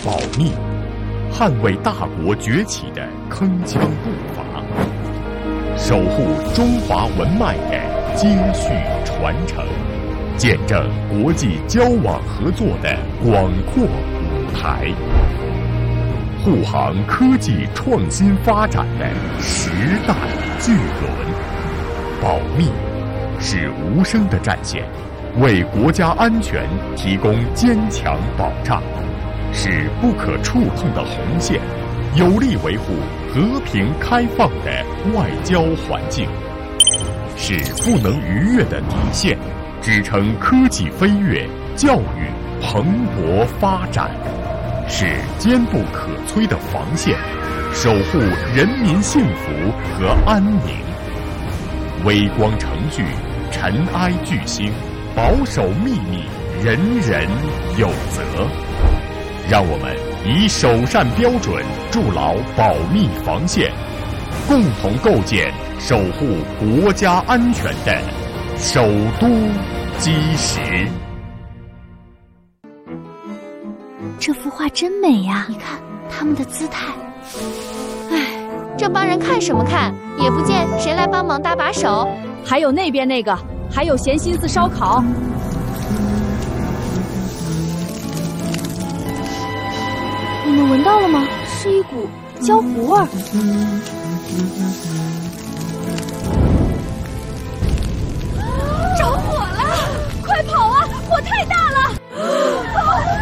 保密，捍卫大国崛起的铿锵步伐，守护中华文脉的接续传承，见证国际交往合作的广阔舞台，护航科技创新发展的时代巨轮。保密是无声的战线，为国家安全提供坚强保障，是不可触碰的红线，有力维护和平开放的外交环境，是不能逾越的底线，支撑科技飞跃、教育蓬勃发展，是坚不可摧的防线，守护人民幸福和安宁。微光程序，尘埃巨星，保守秘密，人人有责。让我们以首善标准筑牢保密防线，共同构建守护国家安全的首都基石。 这幅画真美呀！你看他们的姿态。 唉，这帮人看什么看？也不见谁来帮忙搭把手。 还有那边那个，还有咸心思烧烤。 你们闻到了吗？是一股焦糊味儿。 着火了！快跑啊！火太大